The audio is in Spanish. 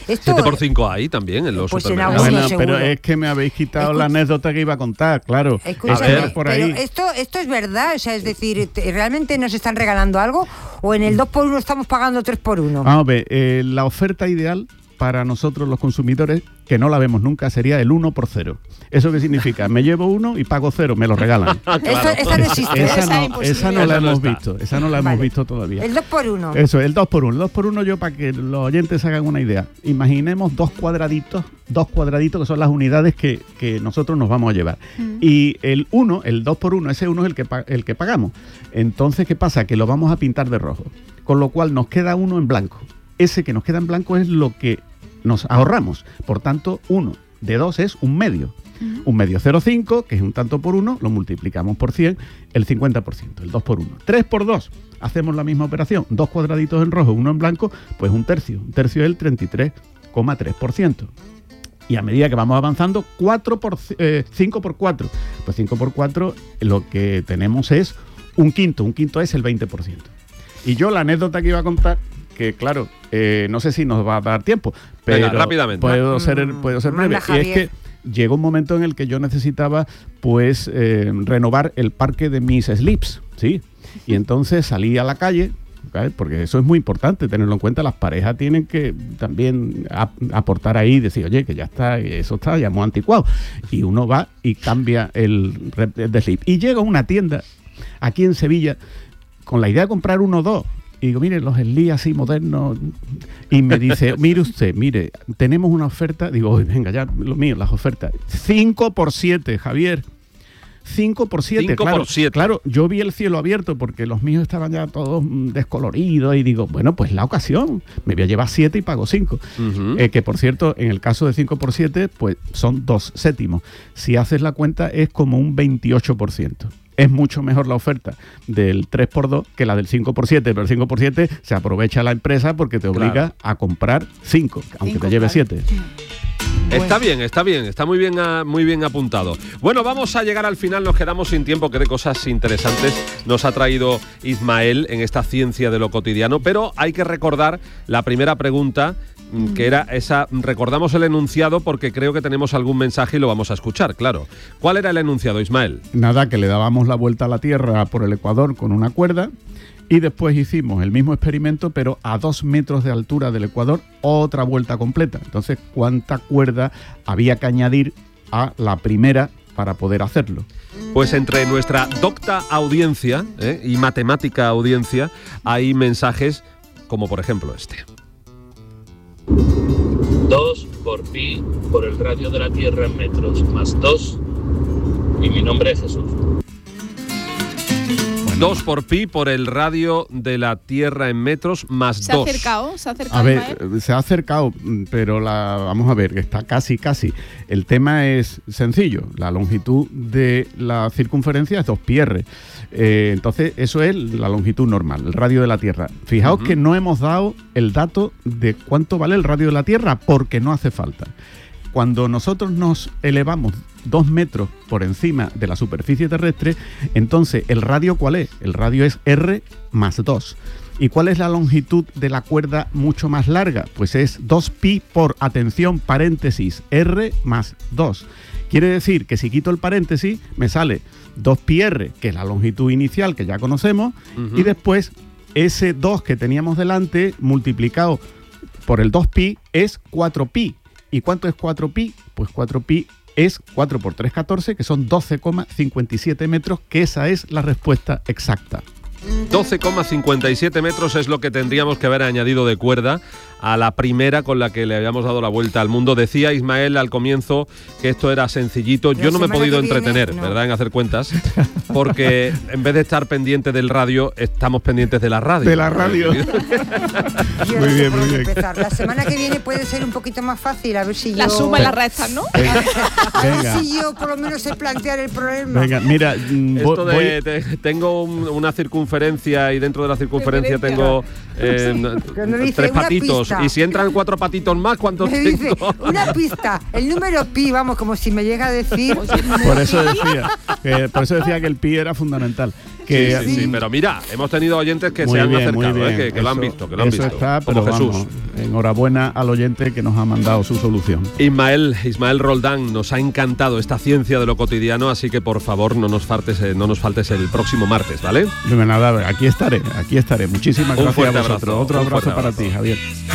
Esto, 7 por 5 hay también en los pues supermercados. Bueno, pero es que me habéis quitado la anécdota que iba a contar, claro. Escúchame, por ahí. pero esto es verdad, o sea, es decir, ¿realmente nos están regalando algo? ¿O en el 2x1 estamos pagando 3x1? Vamos a ver, la oferta ideal para nosotros los consumidores, que no la vemos nunca, sería el 1 por 0. ¿Eso qué significa? Me llevo 1 y pago 0, me lo regalan. Claro. Esa no existe. Esa no la hemos visto. Esa no la hemos visto todavía. El 2x1. Eso, el 2x1. El 2x1 yo, para que los oyentes se hagan una idea. Imaginemos dos cuadraditos que son las unidades que nosotros nos vamos a llevar. Y el 1, el 2x1, ese 1 es el que pagamos. Entonces, ¿qué pasa? Que lo vamos a pintar de rojo. Con lo cual nos queda 1 en blanco. Ese que nos queda en blanco es lo que nos ahorramos. Por tanto, 1 de 2 es un medio. Un medio 0,5, que es un tanto por 1, lo multiplicamos por 100, el 50%, el 2 por 1. 3 por 2, hacemos la misma operación. 2 cuadraditos en rojo, 1 en blanco, pues un tercio. Un tercio es el 33,3%. Y a medida que vamos avanzando, 5 por 4. Pues 5 por 4 lo que tenemos es un quinto. Un quinto es el 20%. Y yo la anécdota que iba a contar, que claro, no sé si nos va a dar tiempo, pero venga, rápidamente. Puedo ser breve. Y es que llegó un momento en el que yo necesitaba pues renovar el parque de mis slips, ¿sí? Y entonces salí a la calle, ¿sabes? Porque eso es muy importante tenerlo en cuenta. Las parejas tienen que también aportar ahí y decir, oye, que ya está, eso está ya muy anticuado. Y uno va y cambia el de slip. Y llega a una tienda aquí en Sevilla con la idea de comprar 1 o 2. Y digo, mire, los slips así modernos. Y me dice, mire, tenemos una oferta. Digo, venga, ya, lo mío, las ofertas. 5 por 7, Javier. 5 por 7. 5 por 7. Claro, yo vi el cielo abierto porque los míos estaban ya todos descoloridos. Y digo, bueno, pues la ocasión. Me voy a llevar 7 y pago 5. Que por cierto, en el caso de 5 por 7, pues son 2 céntimos. Si haces la cuenta, es como un 28%. Es mucho mejor la oferta del 3x2 que la del 5x7, pero el 5x7 se aprovecha la empresa porque te obliga a comprar 5, aunque te lleve 7. Está bien, está muy bien apuntado. Bueno, vamos a llegar al final, nos quedamos sin tiempo, que de cosas interesantes nos ha traído Ismael en esta ciencia de lo cotidiano, pero hay que recordar la primera pregunta, que era esa. Recordamos el enunciado porque creo que tenemos algún mensaje y lo vamos a escuchar, claro. ¿Cuál era el enunciado, Ismael? Nada, que le dábamos la vuelta a la Tierra por el Ecuador con una cuerda y después hicimos el mismo experimento, pero a 2 metros de altura del Ecuador, otra vuelta completa. Entonces, ¿cuánta cuerda había que añadir a la primera para poder hacerlo? Pues entre nuestra docta audiencia y matemática audiencia hay mensajes como por ejemplo este. 2 por pi por el radio de la Tierra en metros, más 2, y mi nombre es Jesús. 2 por pi por el radio de la Tierra en metros, más 2. ¿Se ha acercado? A ver, se ha acercado, pero vamos a ver, que está casi. El tema es sencillo. La longitud de la circunferencia es 2πr. Entonces, eso es la longitud normal, el radio de la Tierra. Fijaos que no hemos dado el dato de cuánto vale el radio de la Tierra, porque no hace falta. Cuando nosotros nos elevamos 2 metros por encima de la superficie terrestre, entonces, ¿el radio cuál es? El radio es R más 2. ¿Y cuál es la longitud de la cuerda mucho más larga? Pues es 2pi por, atención, paréntesis, R más 2. Quiere decir que si quito el paréntesis, me sale 2πr, que es la longitud inicial que ya conocemos, y después ese 2 que teníamos delante multiplicado por el 2pi es 4pi. ¿Y cuánto es 4pi? Pues 4pi es 4 por 3, 14, que son 12,57 metros, que esa es la respuesta exacta. 12,57 metros es lo que tendríamos que haber añadido de cuerda a la primera con la que le habíamos dado la vuelta al mundo. Decía Ismael al comienzo que esto era sencillito. Yo no me he podido entretener, ¿verdad?, en hacer cuentas, porque en vez de estar pendiente del radio, estamos pendientes de la radio. De la radio. Muy bien. La semana que viene puede ser un poquito más fácil, a ver si la suma y la resta, ¿no? A ver si yo por lo menos sé plantear el problema. Venga, mira, tengo una circunferencia y dentro de la circunferencia tengo 3 patitos 2. Y si entran 4 patitos más, ¿cuántos Me dice, tengo? una pista, el número pi, vamos, como si me llega a decir. Por eso decía que el pi era fundamental. Que, Sí, pero mira, hemos tenido oyentes que muy se han bien, acercado, muy bien. que lo han visto, que lo han eso visto. está, como pero Jesús. vamos, enhorabuena al oyente que nos ha mandado su solución. Ismael Roldán, nos ha encantado esta ciencia de lo cotidiano, así que por favor no nos faltes el próximo martes, ¿vale? Nada, aquí estaré. Muchísimas Un gracias fuerte a vosotros. abrazo, Otro un abrazo fuerte para abrazo. ti, Javier.